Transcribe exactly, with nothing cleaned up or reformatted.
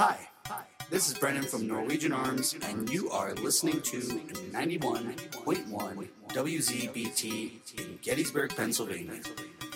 Hi, this is Brennan from Norwegian Arms, and you are listening to ninety-one point one W Z B T in Gettysburg, Pennsylvania.